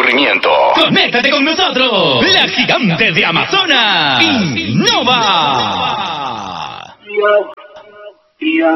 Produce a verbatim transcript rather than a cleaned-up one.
aburrimiento. ¡Conéctate con nosotros! ¡La gigante de Amazonas! ¡Innova!